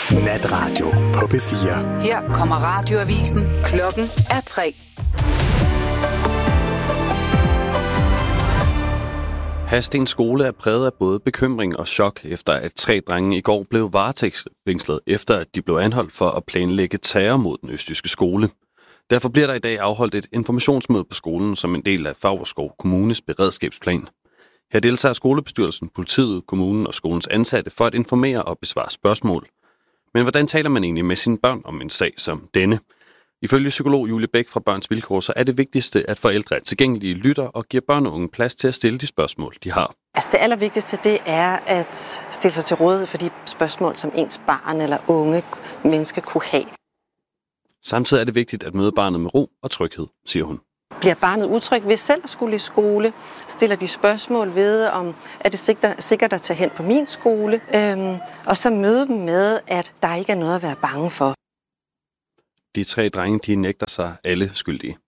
Natradio på P4. Her kommer radioavisen. Klokken er 3. Hadsten skole er præget af både bekymring og chok, efter at 3 drenge i går blev varetægtsfængslet, efter at de blev anholdt for at planlægge terror mod den østjyske skole. Derfor bliver der i dag afholdt et informationsmøde på skolen som en del af Favrskov Kommunes beredskabsplan. Her deltager skolebestyrelsen, politiet, kommunen og skolens ansatte for at informere og besvare spørgsmål. Men hvordan taler man egentlig med sine børn om en sag som denne? Ifølge psykolog Julie Bæk fra Børns Vilkår, så er det vigtigste, at forældre er tilgængelige, lytter og giver børn og unge plads til at stille de spørgsmål, de har. Altså det allervigtigste, det er at stille sig til rådighed for de spørgsmål, som ens barn eller unge menneske kunne have. Samtidig er det vigtigt at møde barnet med ro og tryghed, siger hun. Bliver barnet utryg ved selv at skulle i skole? Stiller de spørgsmål ved, om er det sikkert at tage hen på min skole? Og så møde dem med, at der ikke er noget at være bange for. De 3 drenge, de nægter sig alle skyldige.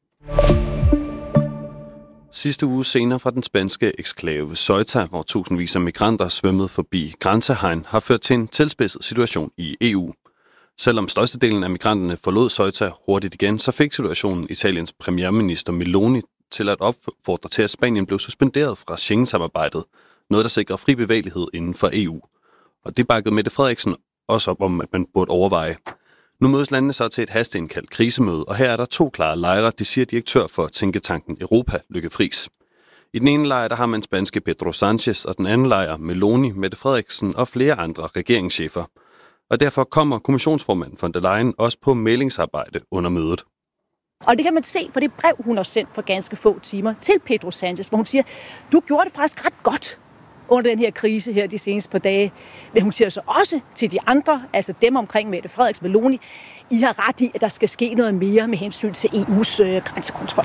Sidste uge senere fra den spanske eksklave Ceuta, hvor tusindvis af migranter svømmede forbi grænsehegn, har ført til en tilspidset situation i EU. Selvom størstedelen af migranterne forlod Ceuta hurtigt igen, så fik situationen Italiens premierminister Meloni til at opfordre til, at Spanien blev suspenderet fra Schengen-samarbejdet, noget der sikrer fri bevægelighed inden for EU. Og det bakkede Mette Frederiksen også op om, at man burde overveje. Nu mødes landene så til et hasteindkaldt krisemøde, og her er der 2 klare lejre, det siger direktør for tænketanken Europa, Lykke Friis. I den ene lejr, der har man spanske Pedro Sánchez, og den anden lejr Meloni, Mette Frederiksen og flere andre regeringschefer. Og derfor kommer kommissionsformanden von der Leyen også på mailingsarbejde under mødet. Og det kan man se for det brev, hun har sendt for ganske få timer til Pedro Sánchez, hvor hun siger, du gjorde det faktisk ret godt under den her krise her de seneste par dage. Men hun siger så også til de andre, altså dem omkring Mette Frederiksen, Meloni, I har ret i, at der skal ske noget mere med hensyn til EU's grænsekontrol.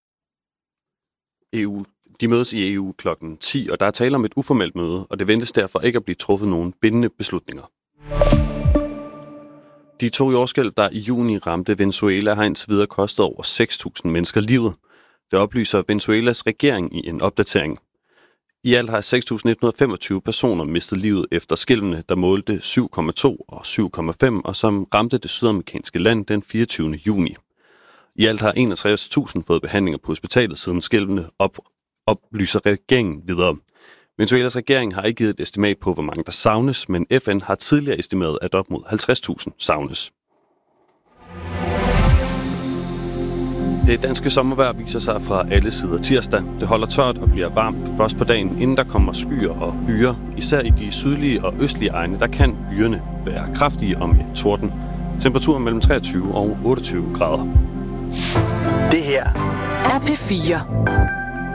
De mødes i EU klokken 10, og der er tale om et uformelt møde, og det ventes derfor ikke at blive truffet nogen bindende beslutninger. De 2 jordskælv, der i juni ramte Venezuela, har indtil videre kostet over 6.000 mennesker livet. Det oplyser Venezuelas regering i en opdatering. I alt har 6.125 personer mistet livet efter skælvene, der målte 7,2 og 7,5, og som ramte det sydamerikanske land den 24. juni. I alt har 61.000 fået behandlinger på hospitalet siden skælvene, oplyser regeringen videre. Venezuelas regering har ikke givet et estimat på, hvor mange der savnes, men FN har tidligere estimeret, at op mod 50.000 savnes. Det danske sommervejr viser sig fra alle sider tirsdag. Det holder tørt og bliver varmt først på dagen, inden der kommer skyer og byer. Især i de sydlige og østlige egne, der kan byerne være kraftige og med torden. Temperaturen mellem 23 og 28 grader. Det her er P4.